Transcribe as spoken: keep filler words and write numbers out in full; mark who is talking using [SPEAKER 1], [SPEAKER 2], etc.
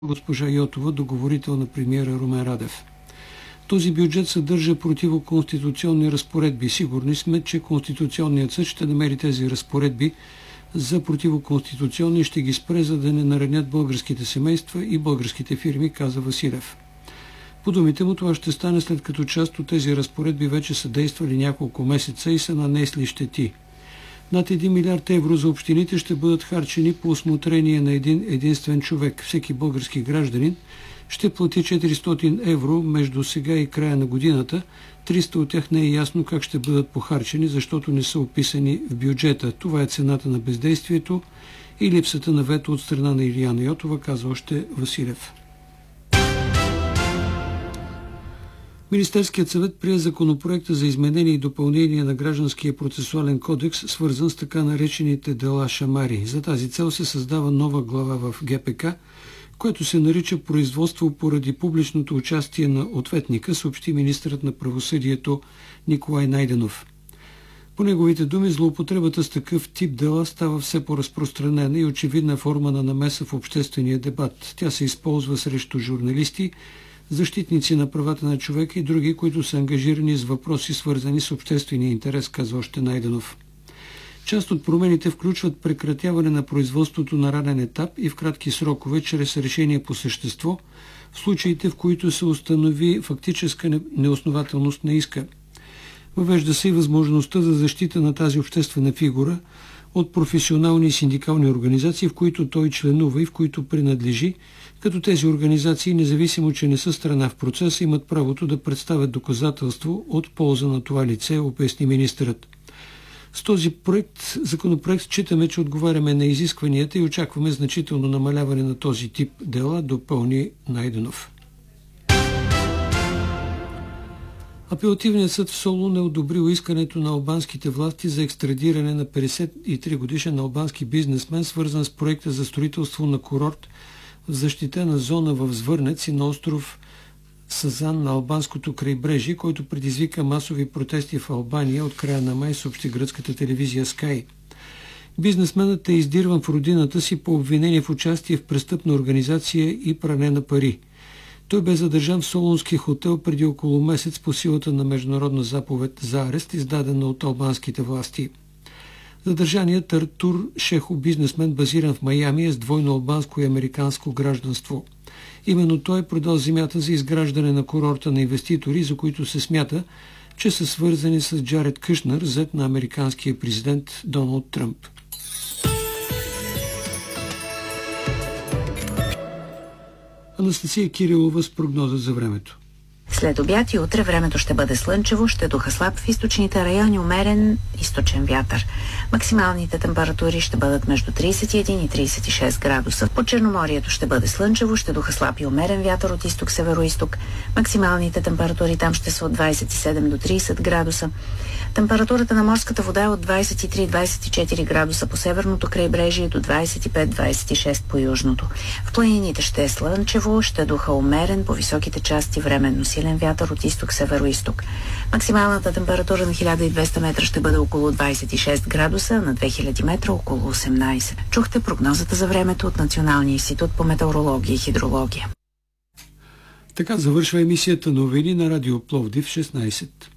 [SPEAKER 1] госпожа Йотова, договорител на премиера Румен Радев. Този бюджет съдържа противоконституционни разпоредби. Сигурни сме, че Конституционният съд ще намери тези разпоредби за противоконституционни и ще ги спре, за да не наранят българските семейства и българските фирми, каза Василев. По думите му, това ще стане след като част от тези разпоредби вече са действали няколко месеца и са нанесли щети. Над един милиард евро за общините ще бъдат харчени по усмотрение на един единствен човек. Всеки български гражданин ще плати четиристотин евро между сега и края на годината. триста от тях не е ясно как ще бъдат похарчени, защото не са описани в бюджета. Това е цената на бездействието и липсата на вето от страна на Илияна Йотова, каза още Василев. Министерският съвет прие законопроекта за изменение и допълнение на Гражданския процесуален кодекс, свързан с така наречените дела шамари. За тази цел се създава нова глава в ГПК, което се нарича производство поради публичното участие на ответника, съобщи министърът на правосъдието Николай Найденов. По неговите думи, злоупотребата с такъв тип дела става все по-разпространена и очевидна форма на намеса в обществения дебат. Тя се използва срещу журналисти, защитници на правата на човека и други, които са ангажирани с въпроси, свързани с обществения интерес, казва още Найденов. Част от промените включват прекратяване на производството на ранен етап и в кратки срокове, чрез решение по същество, в случаите, в които се установи фактическа неоснователност на иска. Въвежда се и възможността за защита на тази обществена фигура от професионални и синдикални организации, в които той членува и в които принадлежи, като тези организации, независимо че не са страна в процеса, имат правото да представят доказателство от полза на това лице, обясни министърът. С този проект, законопроект считаме, че отговаряме на изискванията и очакваме значително намаляване на този тип дела, допълни Найденов. Апелативният съд в Солун е одобрил искането на албанските власти за екстрадиране на петдесет и три годишен албански бизнесмен, свързан с проекта за строителство на курорт в защитена зона в Звърнец и на остров Сазан на албанското крайбрежие, който предизвика масови протести в Албания от края на май, съобщи гръцката телевизия Sky. Бизнесменът е издирван в родината си по обвинение в участие в престъпна организация и пране на пари. Той бе задържан в солунски хотел преди около месец по силата на международна заповед за арест, издадена от албанските власти. Задържаният Артур Шехо, бизнесмен, базиран в Майами, е с двойно албанско и американско гражданство. Именно той е продал земята за изграждане на курорта на инвеститори, за които се смята, че са свързани с Джаред Кушнер, зет на американския президент Доналд Тръмп. Анастасия Кирилова с прогноза за времето.
[SPEAKER 2] След обяд и утре времето ще бъде слънчево, ще духа слаб в източните райони, умерен източен вятър. Максималните температури ще бъдат между тридесет и един и тридесет и шест градуса. По Черноморието ще бъде слънчево, ще духа слаб и умерен вятър от изток-североизток. Максималните температури там ще са от двадесет и седем до тридесет градуса. Температурата на морската вода е от двадесет и три до двадесет и четири градуса по северното крайбрежие до двадесет и пет до двадесет и шест по южното. В планините ще е слънчево, ще духа умерен, по високите части временно силен вятър от изток-североизток. Максималната температура на хиляда и двеста метра ще бъде около двадесет и шест градуса, на две хиляди метра около осемнадесет. Чухте прогнозата за времето от Националния институт по метеорология и хидрология.
[SPEAKER 1] Така завършва емисията новини на Радио Пловдив шестнадесет.